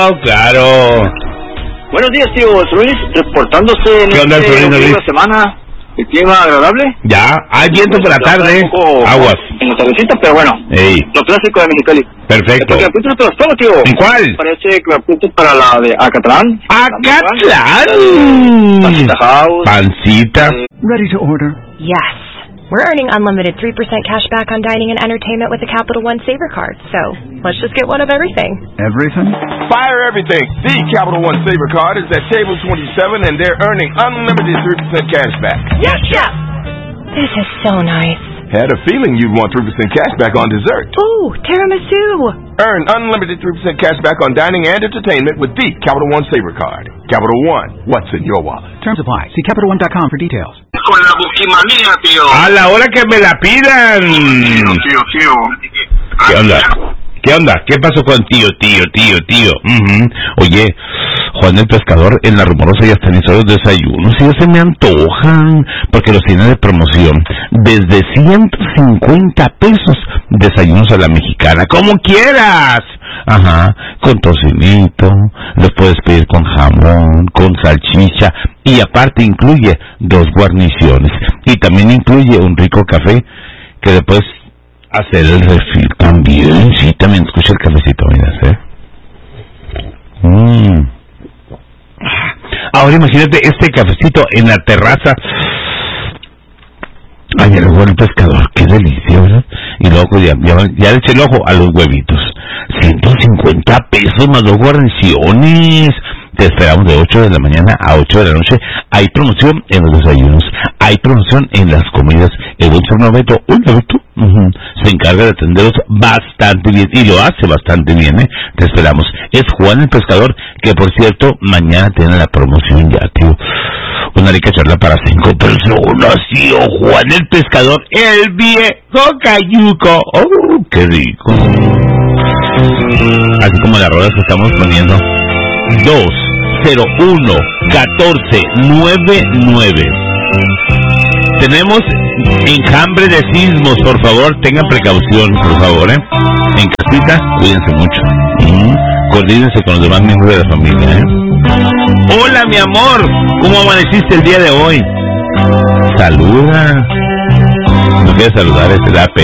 Oh, claro. Buenos días, tío Luis, reportándose en ¿Qué onda, esta semana. ¿El clima agradable? Ya, hay viento por la tarde. Aguas. En la tardecita, pero bueno. Ey. Lo clásico de Mexicali. Perfecto. ¿Te apuntas para las pruebas, tío? ¿En cuál? Parece que me apuntas para la de Acatlán. ¡Acatlán! Pancita House. Pancita. Ready to order? Yes. We're earning unlimited 3% cash back on dining and entertainment with the Capital One Saver Card. So, let's just get one of everything. Everything? Fire everything. The Capital One Saver Card is at table 27 and they're earning unlimited 3% cash back. Yes, Chef! This is so nice. Had a feeling you'd want 3% cash back on dessert. Ooh, tiramisu! Earn unlimited 3% cash back on dining and entertainment with the Capital One Saver Card. Capital One, what's in your wallet? Terms apply. See CapitalOne.com for details. Con la buquimanía, tío. A la hora que me la pidan. Tío. ¿Qué onda? ¿Qué onda? ¿Qué pasó con tío? Oye, Juan el Pescador, en La Rumorosa ya están hechos los desayunos y ya se me antojan, porque los tienen de promoción desde 150 pesos. Desayunos a la mexicana, como quieras. Ajá, con tocinito, los puedes pedir con jamón, con salchicha, y aparte incluye 2 guarniciones, y también incluye un rico café, que después hacer el refil también. Sí, también escucha el cafecito, mira, Ahora imagínate este cafecito en la terraza. Ay, luego el pescador, qué delicia, ¿verdad? Y luego ya le eché el ojo a los huevitos. 150 pesos más 2 guarniciones. Te esperamos de 8 de la mañana a 8 de la noche. Hay promoción en los desayunos. Hay promoción en las comidas. El buen señor Beto, se encarga de atenderlos bastante bien. Y lo hace bastante bien, ¿eh? Te esperamos. Es Juan el Pescador, que por cierto, mañana tiene la promoción ya, tío. Una rica charla para 5 personas, tío. Juan el Pescador, el viejo cayuco. ¡Oh, qué rico! Así como las rodas que estamos poniendo. 201-1499. Tenemos enjambre de sismos, por favor, tengan precaución, por favor, ¿eh? En casita, cuídense mucho. Coordínense con los demás miembros de la familia, ¿eh? Hola, mi amor, ¿cómo amaneciste el día de hoy? Saluda. No quieres saludar, te da pena.